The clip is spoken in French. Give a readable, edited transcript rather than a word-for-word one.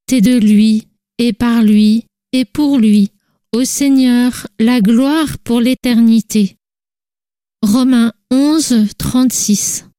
est de lui, et par lui, et pour lui. Au Seigneur, la gloire pour l'éternité. Romains 11, 36.